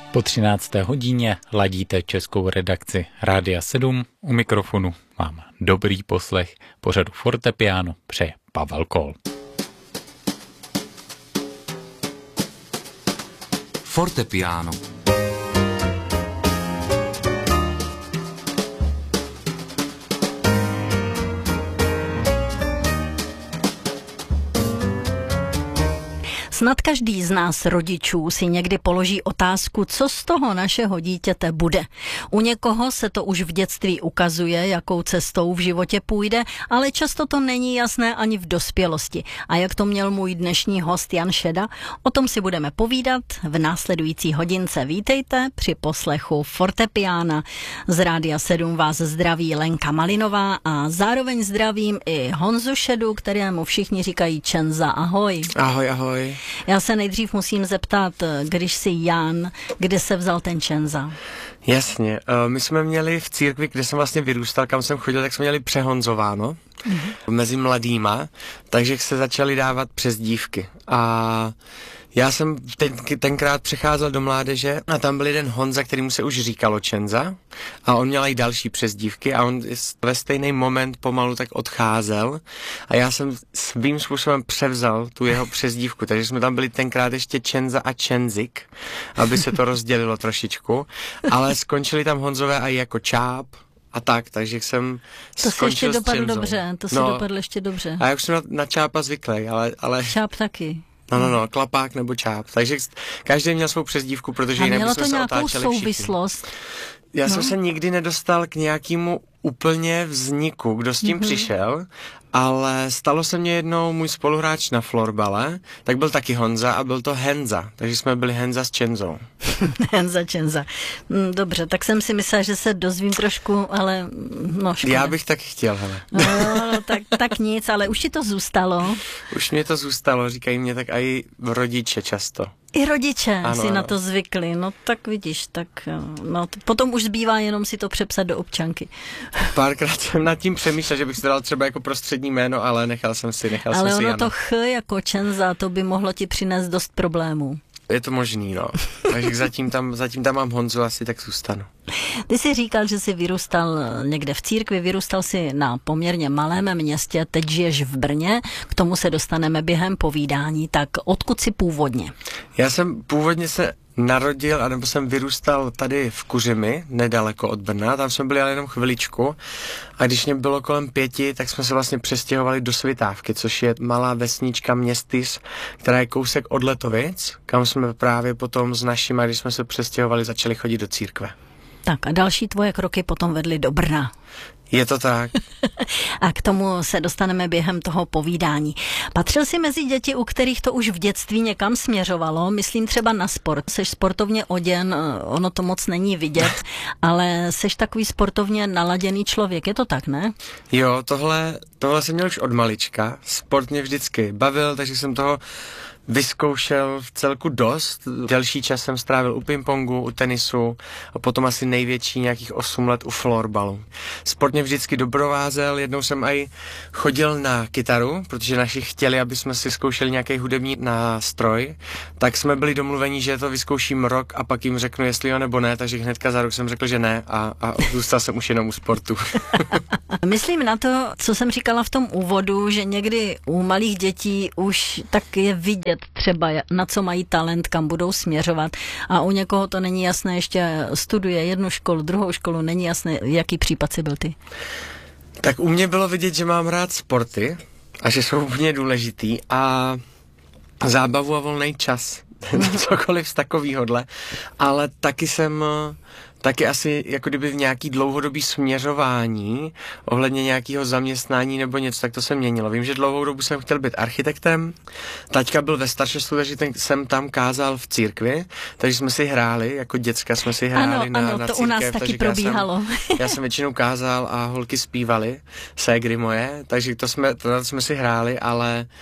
Po 13. hodině ladíte českou redakci Rádia 7. U mikrofonu mám dobrý poslech. Pořadu Fortepiano přeje Pavel Kol. Fortepiano. Snad každý z nás rodičů si někdy položí otázku, co z toho našeho dítěte bude. U někoho se to už v dětství ukazuje, jakou cestou v životě půjde, ale často to není jasné ani v dospělosti. A jak to měl můj dnešní host Jan Šeda, o tom si budeme povídat v následující hodince. Vítejte při poslechu Fortepiana. Z Rádia 7 vás zdraví Lenka Malinová a zároveň zdravím i Honzu Šedu, kterému všichni říkají Čenza. Ahoj. Ahoj, ahoj. Já se nejdřív musím zeptat, když jsi Jan, kde se vzal ten Čenza? Jasně, my jsme měli v církvi, kde jsem vlastně vyrůstal, kam jsem chodil, tak jsme měli přehonzováno mezi mladýma, takže se začaly dávat přezdívky. A já jsem tenkrát přecházel do mládeže a tam byl jeden Honza, kterýmu se už říkalo Čenza a on měl i další přezdívky a on ve stejný moment pomalu tak odcházel a já jsem svým způsobem převzal tu jeho přezdívku, takže jsme tam byli tenkrát ještě Čenza a Čenzik, aby se to rozdělilo trošičku, ale skončili tam Honzové i jako Čáp a tak, takže jsem to skončil s Čenzou. To si dopadl ještě dobře. A já už jsem na Čápa zvyklý, ale... Čáp taky. No, Klapák nebo Čáp. Takže každý měl svou přezdívku, protože jinak bychom se otáčeli všichni. A mělo to nějakou souvislost? Já jsem se nikdy nedostal k nějakému úplně vzniku, kdo s tím přišel, ale stalo se mně jednou můj spoluhráč na florbale, tak byl taky Honza a byl to Henza, takže jsme byli Henza s Čenzou. Henza, Čenza. Dobře, tak jsem si myslela, že se dozvím trošku, ale no škoda. Já bych taky chtěl, hele. No, tak nic, ale už ti to zůstalo. Už mě to zůstalo, říkají mě tak i rodiče často. I rodiče ano, si na to zvykli, no tak vidíš, tak no, potom už zbývá jenom si to přepsat do občanky. Párkrát jsem nad tím přemýšlel, že bych si to dal třeba jako prostřední jméno, ale nechal jsem si Ale ono Jana. to jako Čenza, to by mohlo ti přinést dost problémů. Je to možný, no. Takže zatím tam mám Honzu, asi tak zůstanu. Ty jsi říkal, že jsi vyrůstal někde v církvi, vyrůstal jsi na poměrně malém městě, teď žiješ v Brně, k tomu se dostaneme během povídání, tak odkud jsi původně? Já jsem původně se narodil, anebo jsem vyrůstal tady v Kuřimi, nedaleko od Brna, tam jsme byli ale jenom chviličku a když mě bylo kolem 5, tak jsme se vlastně přestěhovali do Svitávky, což je malá vesnička Městys, která je kousek od Letovic, kam jsme právě potom s našima, když jsme se přestěhovali, začali chodit do církve. Tak a další tvoje kroky potom vedly do Brna. Je to tak. A k tomu se dostaneme během toho povídání. Patřil jsi mezi děti, u kterých to už v dětství někam směřovalo? Myslím třeba na sport. Seš sportovně oděn, ono to moc není vidět, ale seš takový sportovně naladěný člověk. Je to tak, ne? Jo, tohle jsem měl už od malička. Sport mě vždycky bavil, takže jsem toho vyzkoušel v celku dost. Delší čas jsem strávil u pingpongu, u tenisu a potom asi největší nějakých 8 let u florbalu. Sport mě vždycky doprovázel, jednou jsem i chodil na kytaru, protože naši chtěli, aby jsme si zkoušeli nějaký hudební nástroj, tak jsme byli domluveni, že to vyzkouším rok a pak jim řeknu, jestli jo nebo ne, takže hnedka za rok jsem řekl, že ne a zůstal jsem už jenom u sportu. Myslím na to, co jsem říkala v tom úvodu, že někdy u malých dětí už tak je vidět třeba, na co mají talent, kam budou směřovat a u někoho to není jasné, ještě studuje jednu školu, druhou školu, není jasné, jaký případ si byl ty. Tak u mě bylo vidět, že mám rád sporty a že jsou úplně důležitý a zábavu a volný čas. Cokoliv z takovýhodle, ale taky asi jako kdyby v nějaký dlouhodobý směřování ohledně nějakého zaměstnání nebo něco, tak to se měnilo. Vím, že dlouhou dobu jsem chtěl být architektem, taťka byl ve Staršestu, takže jsem tam kázal v církvi, takže jsme si hráli, jako děcka jsme si hráli na to církev. U nás taky probíhalo. Já jsem většinou kázal a holky zpívali, ségry moje, takže to jsme si hráli, ale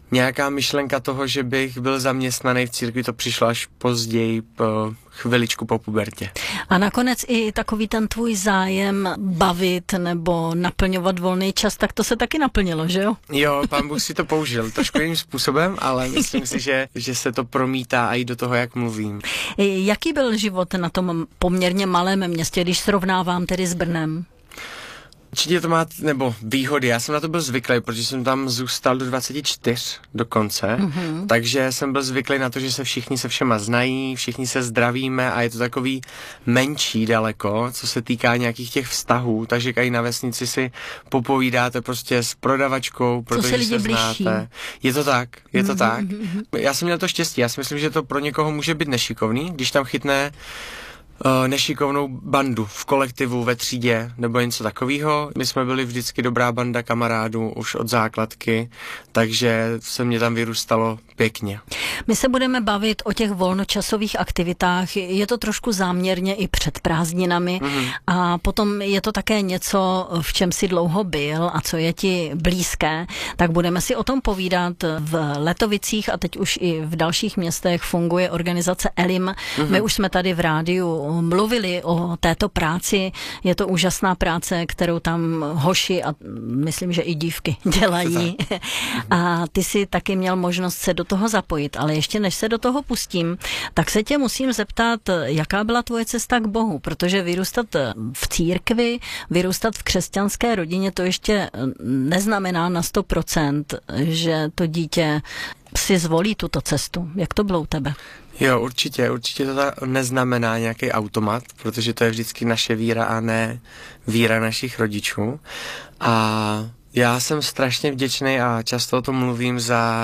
nějaká myšlenka toho, že bych byl zaměstnaný v církvi, to přišlo až později, po chviličku po pubertě. A nakonec i takový ten tvůj zájem bavit nebo naplňovat volný čas, tak to se taky naplnilo, že jo? Jo, Pán Bůh si to použil trošku jiným způsobem, ale myslím si, že se to promítá i do toho, jak mluvím. Jaký byl život na tom poměrně malém městě, když srovnávám tedy s Brnem? Určitě to má, nebo výhody, já jsem na to byl zvyklý, protože jsem tam zůstal do 24 dokonce, takže jsem byl zvyklý na to, že se všichni se všema znají, všichni se zdravíme a je to takový menší daleko, co se týká nějakých těch vztahů, takže i na vesnici si popovídáte prostě s prodavačkou, protože se znáte. Je to tak, je to tak. Já jsem měl to štěstí, já si myslím, že to pro někoho může být nešikovný, když tam chytne nešikovnou bandu v kolektivu, ve třídě nebo něco takového. My jsme byli vždycky dobrá banda kamarádů už od základky, takže se mě tam vyrůstalo pěkně. My se budeme bavit o těch volnočasových aktivitách. Je to trošku záměrně i před prázdninami a potom je to také něco, v čem si dlouho byl a co je ti blízké. Tak budeme si o tom povídat. V Letovicích a teď už i v dalších městech funguje organizace Elim. My už jsme tady v rádiu mluvili o této práci. Je to úžasná práce, kterou tam hoši a myslím, že i dívky dělají. A ty si taky měl možnost se do toho zapojit, ale ještě než se do toho pustím, tak se tě musím zeptat, jaká byla tvoje cesta k Bohu, protože vyrůstat v církvi, vyrůstat v křesťanské rodině, to ještě neznamená na 100%, že to dítě si zvolí tuto cestu. Jak to bylo u tebe? Jo, určitě to neznamená nějaký automat, protože to je vždycky naše víra a ne víra našich rodičů. A já jsem strašně vděčný a často o tom mluvím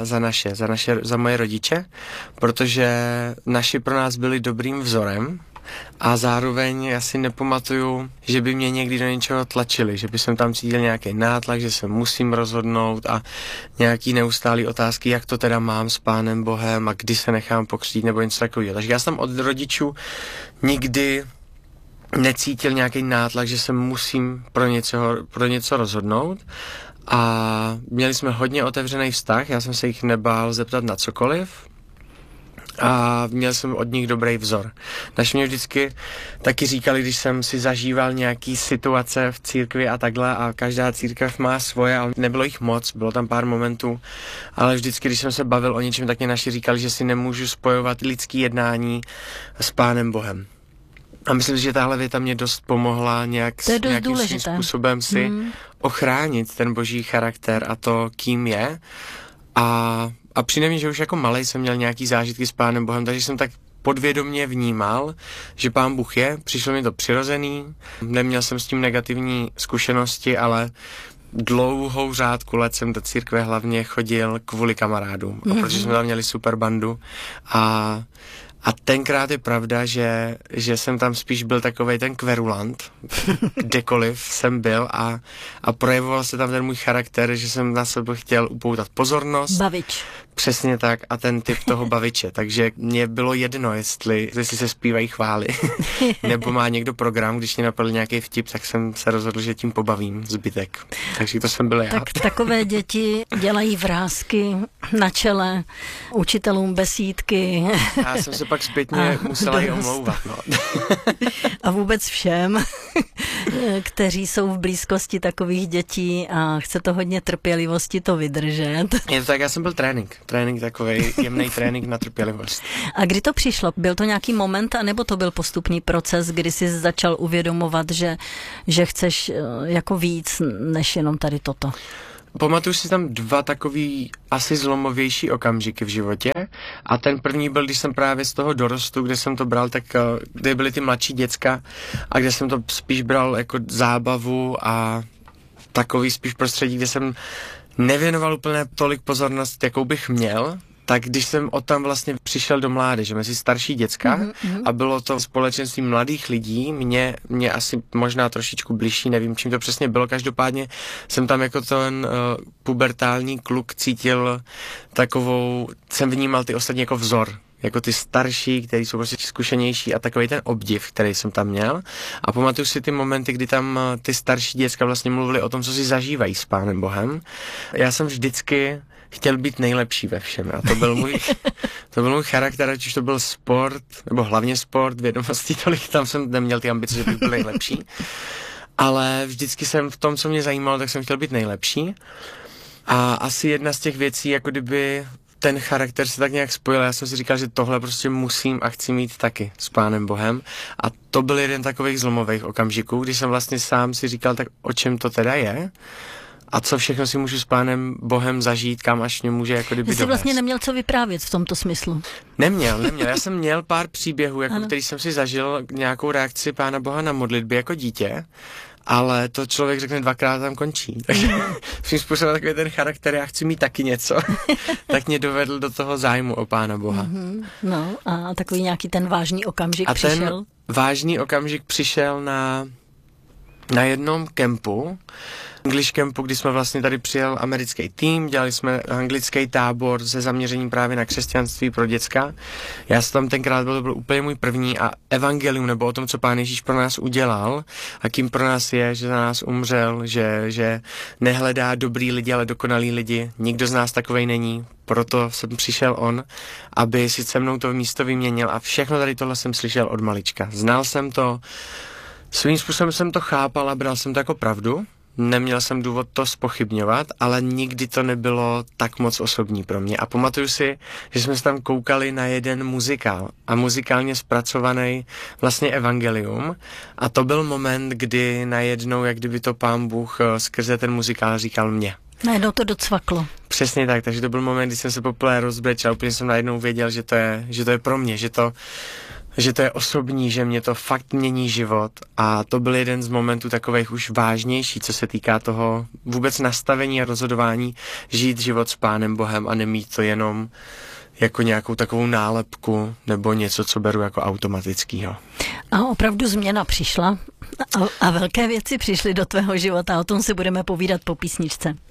za moje rodiče, protože naši pro nás byli dobrým vzorem a zároveň já si nepamatuju, že by mě někdy do něčeho tlačili, že by jsem tam cítil nějaký nátlak, že se musím rozhodnout a nějaký neustálý otázky, jak to teda mám s Pánem Bohem a kdy se nechám pokřtít nebo něco takového. Takže já jsem od rodičů nikdy necítil nějaký nátlak, že se musím pro něco rozhodnout a měli jsme hodně otevřený vztah, já jsem se jich nebál zeptat na cokoliv a měl jsem od nich dobrý vzor. Naši mě vždycky taky říkali, když jsem si zažíval nějaký situace v církvi a takhle a každá církev má svoje, ale nebylo jich moc, bylo tam pár momentů, ale vždycky, když jsem se bavil o něčem, tak mě naši říkali, že si nemůžu spojovat lidský jednání s Pánem Bohem. A myslím si, že tahle věta mě dost pomohla nějakým svým způsobem si ochránit ten boží charakter a to, kým je. A přijde mi, že už jako malej jsem měl nějaký zážitky s Pánem Bohem, takže jsem tak podvědomě vnímal, že Pán Bůh je, přišlo mi to přirozený, neměl jsem s tím negativní zkušenosti, ale dlouhou řádku let jsem do církve hlavně chodil kvůli kamarádům, a protože jsme tam měli super bandu a tenkrát je pravda, že jsem tam spíš byl takovej ten kverulant, kdekoliv jsem byl a projevoval se tam ten můj charakter, že jsem na sebe chtěl upoutat pozornost. Bavič. Přesně tak a ten typ toho baviče, takže mě bylo jedno, jestli se zpívají chvály, nebo má někdo program, když mě napadl nějaký vtip, tak jsem se rozhodl, že tím pobavím zbytek. Takže to jsem byl já. Tak takové děti dělají vrásky na čele učitelům besídky. Já jsem se pak zpětně musela i omlouvat. No. A vůbec všem, kteří jsou v blízkosti takových dětí a chce to hodně trpělivosti to vydržet. Je to tak, já jsem byl trénink takovej jemný trénink na trpělivost. A kdy to přišlo? Byl to nějaký moment, anebo to byl postupný proces, kdy jsi začal uvědomovat, že chceš jako víc, než jenom tady toto? Pamatuju si tam dva takový asi zlomovější okamžiky v životě a ten první byl, když jsem právě z toho dorostu, kde jsem to bral, tak kde byly ty mladší děcka a kde jsem to spíš bral jako zábavu a takový spíš prostředí, kde jsem nevěnoval úplně tolik pozornost, jakou bych měl, tak když jsem odtam vlastně přišel do mládeže, mezi starší děcka a bylo to společenství mladých lidí, mě asi možná trošičku bližší, nevím, čím to přesně bylo, každopádně jsem tam jako ten pubertální kluk cítil jsem vnímal ty ostatní jako vzor, jako ty starší, kteří jsou prostě zkušenější a takový ten obdiv, který jsem tam měl. A pamatuju si ty momenty, kdy tam ty starší děcka vlastně mluvili o tom, co si zažívají s Pánem Bohem. Já jsem vždycky chtěl být nejlepší ve všem. A to byl můj charakter, ať už to byl sport, nebo hlavně sport, vědomostí, tolik tam jsem neměl ty ambice, že bych byl nejlepší. Ale vždycky jsem v tom, co mě zajímalo, tak jsem chtěl být nejlepší. A asi jedna z těch věcí, jako kdyby ten charakter se tak nějak spojil. Já jsem si říkal, že tohle prostě musím a chci mít taky s Pánem Bohem. A to byl jeden takových zlomových okamžiků, kdy jsem vlastně sám si říkal, tak o čem to teda je? A co všechno si můžu s Pánem Bohem zažít, kam až mě může jako kdyby Jsi vlastně neměl co vyprávět v tomto smyslu. Neměl. Já jsem měl pár příběhů, jako který jsem si zažil nějakou reakci Pána Boha na modlitby jako dítě, ale to člověk řekne dvakrát tam končí. Takže svým způsobem takový ten charakter, já chci mít taky něco, tak mě dovedl do toho zájmu o Pána Boha. No a takový nějaký ten vážný okamžik přišel? A ten vážný okamžik přišel na jednom kempu, English campu, kdy jsme vlastně tady přijel americký tým, dělali jsme anglický tábor se zaměřením právě na křesťanství pro děcka. Já jsem tam tenkrát byl, to byl úplně můj první a evangelium, nebo o tom, co Pán Ježíš pro nás udělal a kým pro nás je, že za nás umřel, že nehledá dobrý lidi, ale dokonalý lidi. Nikdo z nás takovej není, proto jsem přišel on, aby si se mnou to místo vyměnil a všechno tady tohle jsem slyšel od malička. Znal jsem to, svým způsobem jsem to chápal a bral jsem to jako pravdu. Neměl jsem důvod to zpochybňovat, ale nikdy to nebylo tak moc osobní pro mě. A pamatuju si, že jsme se tam koukali na jeden muzikál a muzikálně zpracovaný vlastně evangelium. A to byl moment, kdy najednou, jak kdyby to Pán Bůh skrze ten muzikál říkal mně. Najednou to docvaklo. Přesně tak, takže to byl moment, kdy jsem se poprvé rozbrečel, úplně jsem najednou věděl, že to je pro mě, že to je osobní, že mě to fakt mění život a to byl jeden z momentů takových už vážnější, co se týká toho vůbec nastavení a rozhodování žít život s Pánem Bohem a nemít to jenom jako nějakou takovou nálepku nebo něco, co beru jako automatickýho. A opravdu změna přišla a velké věci přišly do tvého života, o tom si budeme povídat po písničce.